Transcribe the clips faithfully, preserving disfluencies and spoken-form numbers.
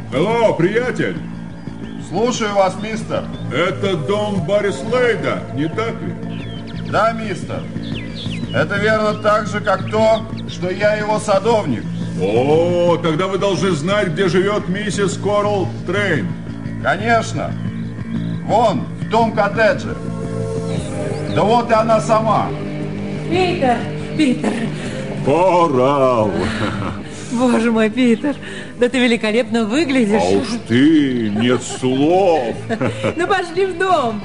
Алло, приятель. Слушаю вас, мистер. Это дом Барри Слейда, не так ли? Да, мистер. Это верно так же, как то, что я его садовник. О, тогда вы должны знать, где живет миссис Корл Трейн. Конечно. Вон, в том коттедже. Да вот и она сама. Питер, Питер. Коралл. Боже мой, Питер, да ты великолепно выглядишь. А уж ты, нет слов. Ну пошли в дом.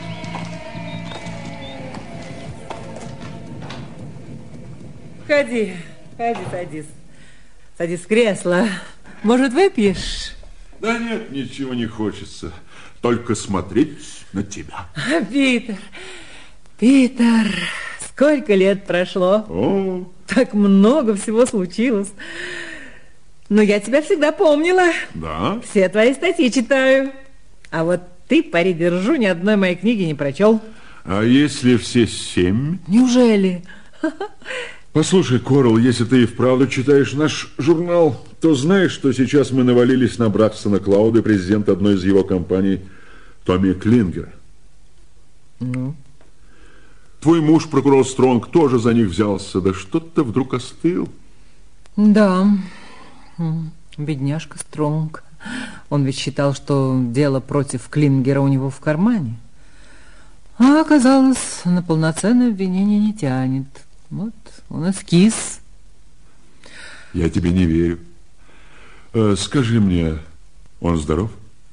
Входи, входи, садись. Садись в кресло. Может, выпьешь? Да нет, ничего не хочется. Только смотреть на тебя. Питер, Питер, сколько лет прошло? О. Так много всего случилось. Но я тебя всегда помнила. Да? Все твои статьи читаю. А вот ты, пари держу, ни одной моей книги не прочел. А если все семь? Неужели? Послушай, Коралл, если ты и вправду читаешь наш журнал, то знаешь, что сейчас мы навалились на Бракстона Клауда, президента одной из его компаний, Томми Клингера. Ну? Твой муж, прокурор Стронг, тоже за них взялся. Да что-то вдруг остыл. Да, бедняжка Стронг. Он ведь считал, что дело против Клингера у него в кармане. А оказалось, на полноценное обвинение не тянет. Вот, он эскиз. Я тебе не верю. Э, скажи мне, он здоров?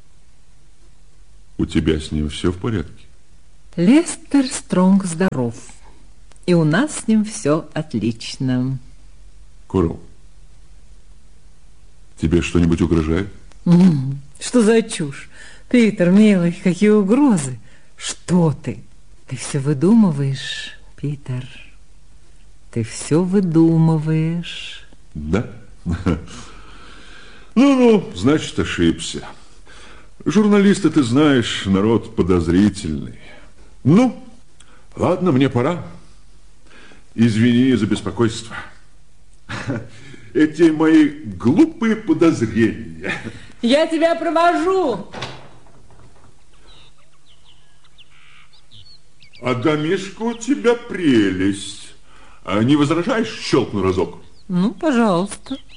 У тебя с ним все в порядке? Лестер Стронг здоров. И у нас с ним все отлично. Коралл, тебе что-нибудь угрожает? М-м, что за чушь? Питер, милый, какие угрозы? Что ты? Ты все выдумываешь, Питер. Ты все выдумываешь. Да? Ну-ну, значит, ошибся. Журналисты, ты знаешь, народ подозрительный. Ну, ладно, мне пора. Извини за беспокойство. Эти мои глупые подозрения. Я тебя провожу. А домишко у тебя прелесть. А не возражаешь, щелкну разок? Ну, пожалуйста.